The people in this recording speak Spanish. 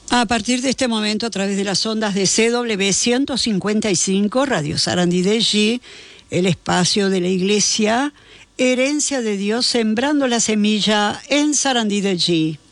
A partir de este momento, a través de las ondas de CW 155, Radio Sarandí de G, el espacio de la Iglesia, Herencia de Dios, sembrando la semilla en Sarandí de G.